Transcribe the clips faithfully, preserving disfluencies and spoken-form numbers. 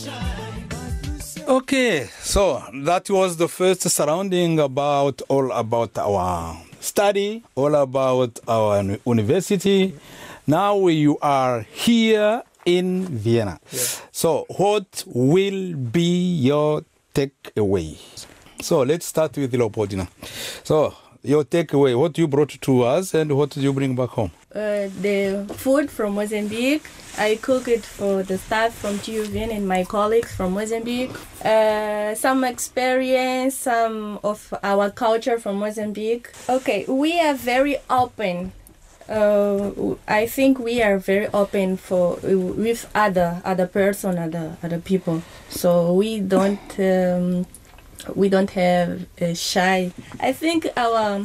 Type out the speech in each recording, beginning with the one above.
Okay, so that was the first surrounding about all about our study, all about our university. Now you are here in Vienna. Yeah. So what will be your takeaway? So let's start with Leopoldina. So your takeaway, what you brought to us and what did you bring back home? Uh, the food from Mozambique. I cook it for the staff from T U Vienna and my colleagues from Mozambique. Uh, some experience, some of our culture from Mozambique. Okay, we are very open. Uh, I think we are very open for with other other person, other other people. So we don't um, we don't have a shy. I think our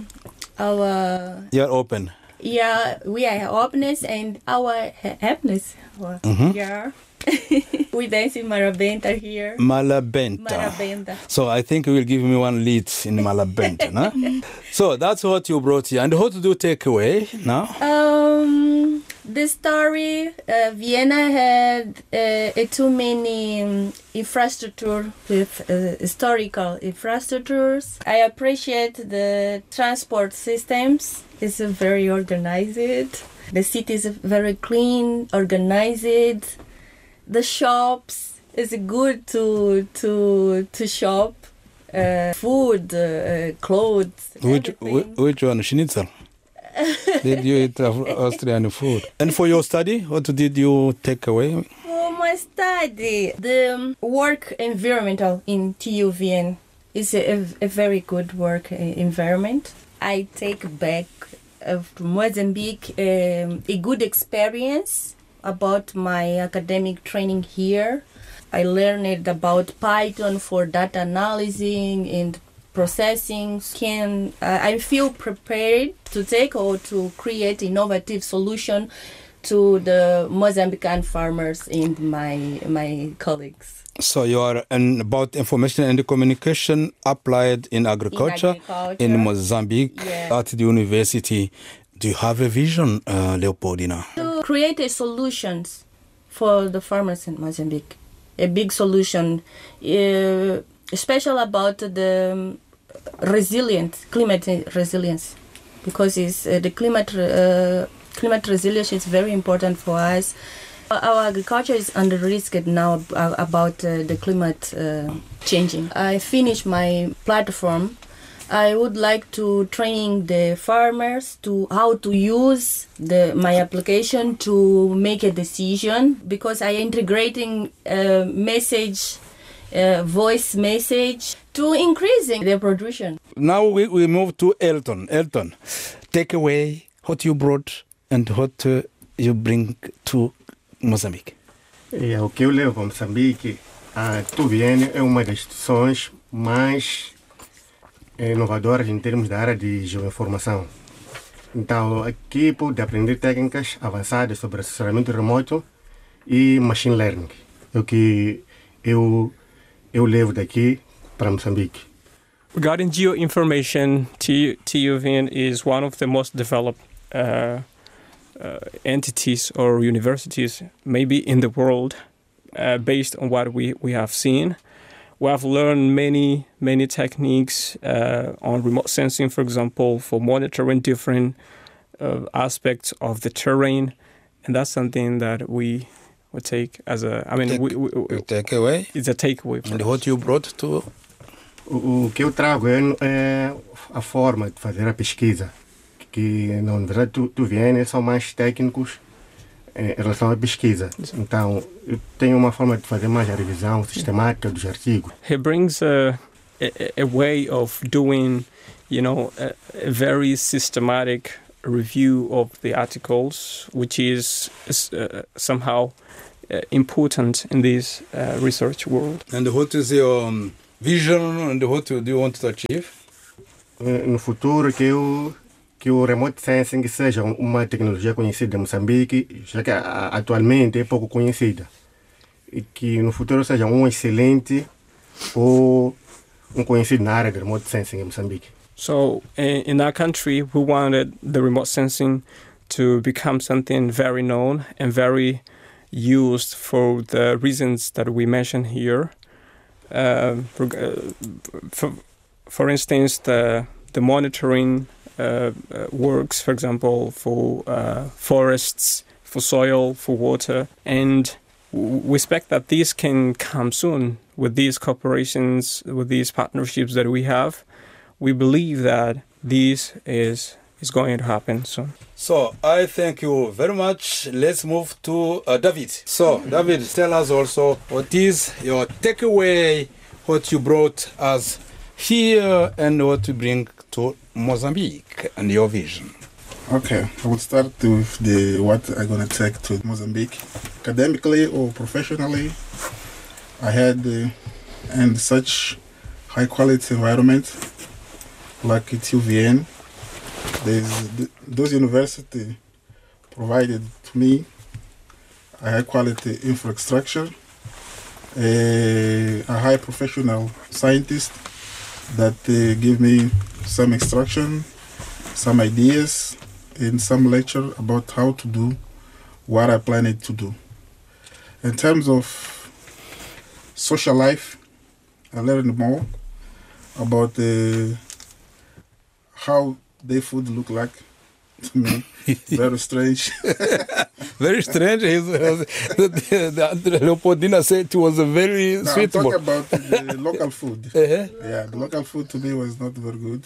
our you're open. Yeah, we are openness and our happiness. Mm-hmm. Yeah. We dance in Marabenta here. Malabenta. Marabenta. So I think you will give me one lead in Malabenta, no? So that's what you brought here. And what do you take away now? Um, the story, uh, Vienna had uh, too many um, infrastructure with uh, historical infrastructures. I appreciate the transport systems. It's uh, very organized. The city is very clean, organized. The shops is good to to to shop. Uh, food, uh, clothes. Which which one? Schnitzel. Did you eat Austrian food? And for your study, what did you take away? For my study, the work environmental in T U Vienna is a, a very good work environment. I take back of Mozambique um, a good experience about my academic training here. I learned about Python for data analyzing and processing. Can uh, I feel prepared to take or to create innovative solution to the Mozambican farmers and my my colleagues. So you are an, about information and communication applied in agriculture in, agriculture. in Mozambique yeah. at the university. Do you have a vision, uh, Leopoldina? To create a solutions for the farmers in Mozambique. A big solution, uh, especially about the resilient, climate resilience, because it's, uh, the climate uh, climate resilience is very important for us. Our agriculture is under risk now about uh, the climate uh, changing. I finished my platform. I would like to train the farmers to how to use the my application to make a decision, because I integrating a message, a voice message to increasing their production. Now we, we move to Elton. Elton, take away what you brought and what uh, you bring to Moçambique. É, o que eu levo para Moçambique, a T U Vienna é uma das instituições mais inovadoras em termos da área de geoinformação. Então, aqui pode aprender técnicas avançadas sobre assessoramento remoto e machine learning. É o que eu, eu levo daqui para Moçambique. Regarding geoinformation, T U Vienna is one of the most developed uh, uh, entities or universities maybe in the world, uh, based on what we, we have seen. We have learned many, many techniques uh, on remote sensing, for example, for monitoring different uh, aspects of the terrain. And that's something that we would take as a, I mean, take, we, we, we, take away. It's a takeaway. And us. What you brought to? O, o que eu trago é, é a forma de fazer a pesquisa. Que, na verdade, tu, tu Vienna são mais técnicos em relação à pesquisa. Então, eu tenho uma forma de fazer mais a revisão sistemática dos artigos. He brings a, a, a way of doing, you know, a, a very systematic review of the articles, which is uh, somehow uh, important in this uh, research world. And what is your um, vision and what do you want to achieve? No futuro, que eu que o remote sensing seja uma tecnologia conhecida em Moçambique, já que atualmente é pouco conhecida, e que no futuro seja um excelente ou um conhecido na área de remote sensing em Moçambique. So in, in our country, we wanted the remote sensing to become something very known and very used for the reasons that we mentioned here. Uh, for, for, for instance, the the monitoring uh, uh, works, for example, for uh, forests, for soil, for water, and we expect that this can come soon with these cooperations, with these partnerships that we have. We believe that this is is going to happen soon. So I thank you very much. Let's move to uh, David. So David, tell us also what is your takeaway, what you brought us here, and what you bring to Mozambique and your vision. Okay, I will start with the what I'm gonna take to Mozambique, academically or professionally. I had uh, in such high quality environment like at U V N. There's th- those universities provided to me a high quality infrastructure, a, a high professional scientist that uh, give me some instruction, some ideas, and some lecture about how to do what I planned to do. In terms of social life, I learned more about uh, how their food look like to me. Very strange. Very strange. The, the, the Leopoldina said it was a very no, sweet I'm one. talking about the local food. Uh-huh. Yeah, the local food to me was not very good.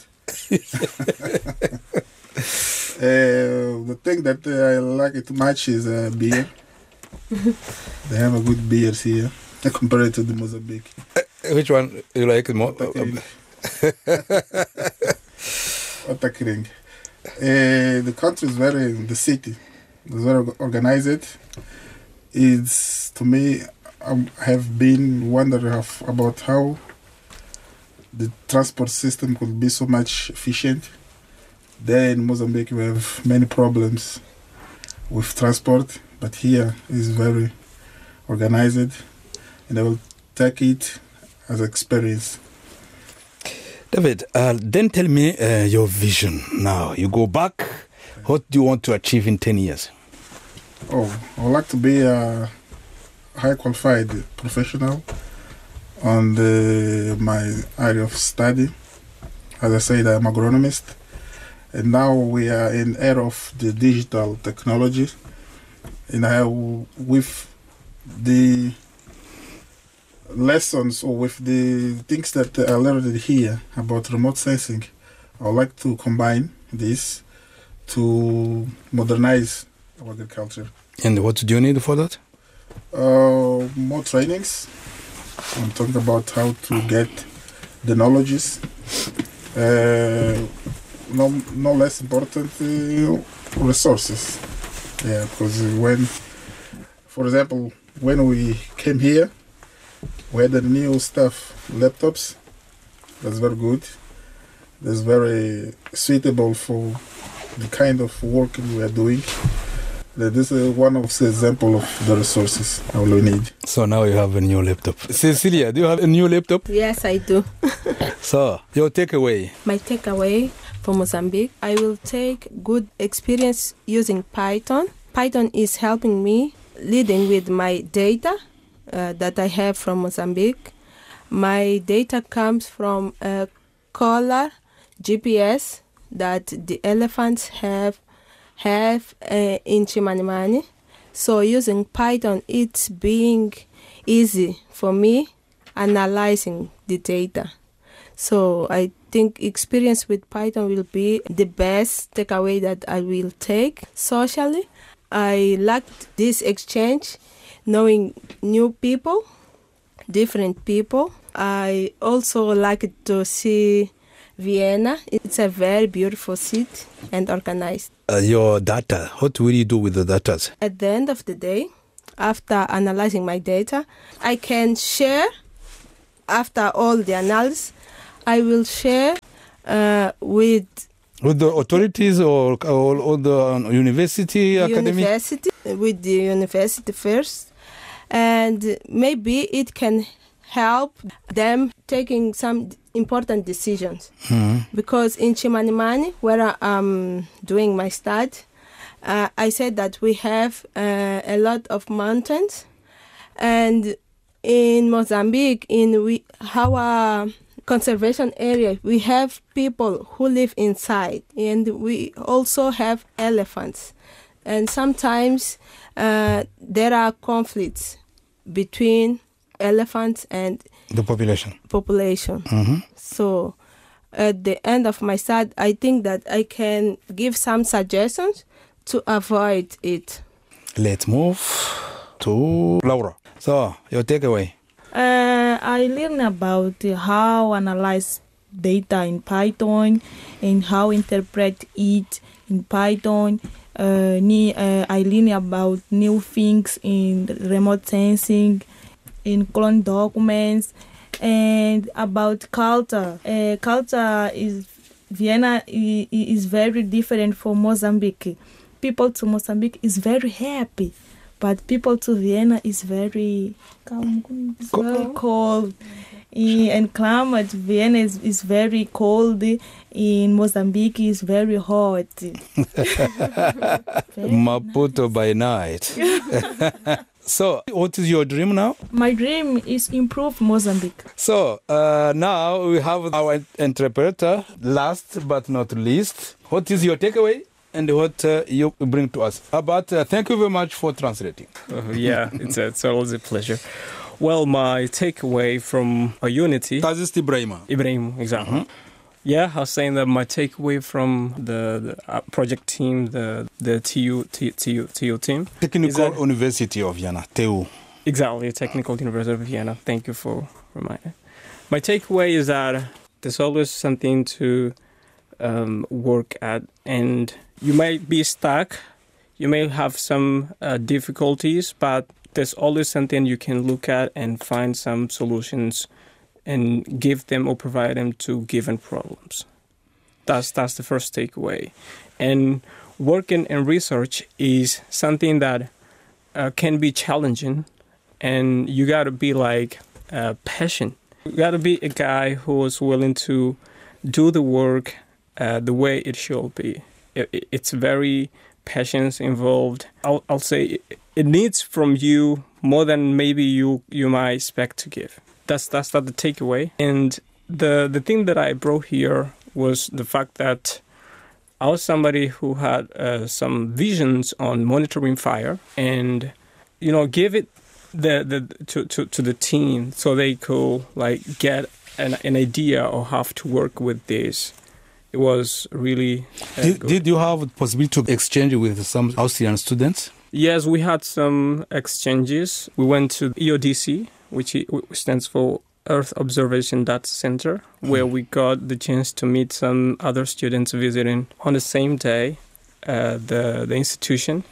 uh, the thing that uh, I like it much is uh, beer. They have a good beers here compared to the Mozambique. Uh, which one you like more? Otakring. Uh, the country is very, the city is very organized. It's, to me, I have been wondering of, about how the transport system could be so much efficient. There in Mozambique we have many problems with transport, but here is very organized, and I will take it as experience. David, uh, then tell me uh, your vision now. You go back, what do you want to achieve in ten years? Oh, I would like to be a high qualified professional on the, my area of study. As I said, I'm an agronomist. And now we are in era of the digital technology. And I, with the lessons or with the things that I learned here about remote sensing, I would like to combine this to modernize our agriculture. And what do you need for that? Uh, more trainings. I'm talking about how to get the knowledges. Uh, no, no less important, uh, resources. Yeah, because when, for example, when we came here, we had the new stuff, laptops. That's very good. That's very suitable for the kind of work we are doing. This is one of the examples of the resources I will need. So now you have a new laptop. Cecilia, do you have a new laptop? Yes, I do. So, your takeaway? My takeaway for Mozambique, I will take good experience using Python. Python is helping me leading with my data uh, that I have from Mozambique. My data comes from a collar G P S that the elephants have have uh, in Chimanimani. So using Python, it's being easy for me analyzing the data. So I think experience with Python will be the best takeaway that I will take. Socially, I liked this exchange, knowing new people, different people. I also like to see Vienna. It's a very beautiful city and organized. Uh, your data, what will you do with the data? At the end of the day, after analyzing my data, I can share, after all the analysis, I will share uh, with... With the authorities or, or, or the university, academy? University, with the university first. And maybe it can help them taking some important decisions. Mm-hmm. Because in Chimanimani, where I'm doing my study, uh, I said that we have uh, a lot of mountains, and in Mozambique, in we, our conservation area, we have people who live inside, and we also have elephants. And sometimes uh, there are conflicts between elephants and the population. population. Mm-hmm. So at the end of my study, I think that I can give some suggestions to avoid it. Let's move to Laura. So, your takeaway. Uh, I learned about how analyze data in Python and how interpret it in Python. Uh, ne- uh, I learned about new things in remote sensing, in clone documents, and about culture. Uh, culture is Vienna is, is very different from Mozambique. People to Mozambique is very happy, but people to Vienna is very calm, is very cold. In, and climate, Vienna is, is very cold. In Mozambique is very hot. Very Maputo by night. So, what is your dream now? My dream is improve Mozambique. So, uh, now we have our interpreter, last but not least. What is your takeaway and what uh, you bring to us? But uh, thank you very much for translating. Uh, yeah, it's, a, it's always a pleasure. Well, my takeaway from a Unity... Tazis Ibrahim. Ibrahim, exactly. Mm-hmm. Yeah, I was saying that my takeaway from the, the uh, project team, the the T U, T, TU, TU team... Technical that, University of Vienna, T U. Exactly, Technical University of Vienna. Thank you for reminding. My takeaway is that there's always something to um, work at, and you might be stuck, you may have some uh, difficulties, but there's always something you can look at and find some solutions and give them or provide them to given problems. That's that's the first takeaway. And working in research is something that uh, can be challenging, and you got to be like uh, patient. You got to be a guy who is willing to do the work uh, the way it should be. It, it's very patience involved. I'll, I'll say it, it needs from you more than maybe you, you might expect to give. That's that's not the takeaway. And the the thing that I brought here was the fact that I was somebody who had uh, some visions on monitoring fire, and you know, give it the the to, to, to the team so they could like get an an idea of how to work with this. It was really uh, did, good. Did you have the possibility to exchange with some Austrian students? Yes, we had some exchanges. We went to E O D C, which stands for Earth Observation Data Center, where we got the chance to meet some other students visiting on the same day uh, the the institution.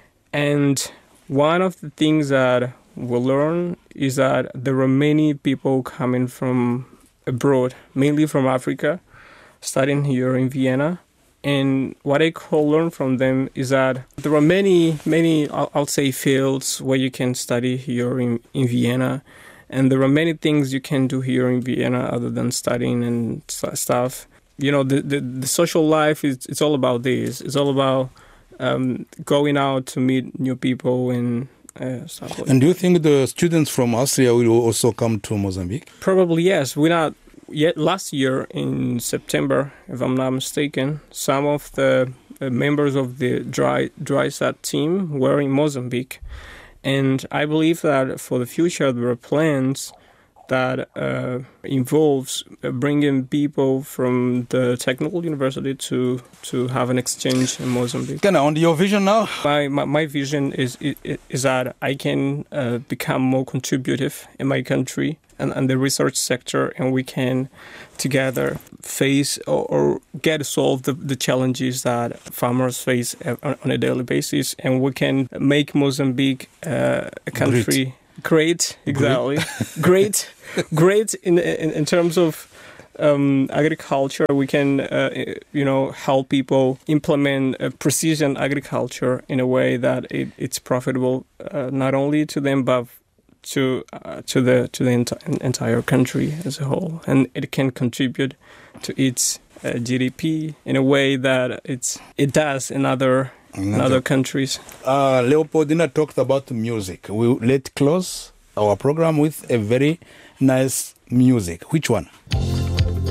And one of the things that we learned is that there were many people coming from abroad, mainly from Africa, studying here in Vienna. And what I could learn from them is that there are many, many, I'll, I'll say, fields where you can study here in, in Vienna. And there are many things you can do here in Vienna other than studying and stuff. You know, the, the, the social life, is it's all about this. It's all about um, going out to meet new people and uh, stuff like that. And do you think the students from Austria will also come to Mozambique? Probably, yes. We're not... Yet last year in September, if I'm not mistaken, some of the uh, members of the dry DrySat team were in Mozambique, and I believe that for the future there are plans that uh, involves bringing people from the technical university to to have an exchange in Mozambique. Can I on your vision now? My my, my vision is, is is that I can uh, become more contributive in my country and, and the research sector, and we can together face or, or get solved the, the challenges that farmers face on, on a daily basis, and we can make Mozambique uh, a country Great. Great, exactly. Great, great in, in in terms of um, agriculture. We can, uh, you know, help people implement uh, precision agriculture in a way that it, it's profitable uh, not only to them but to uh, to the to the enti- entire country as a whole, and it can contribute to its uh, G D P in a way that it's it does in other in other countries. Uh, Leopoldina talked about music. We let close our program with a very nice music. Which one?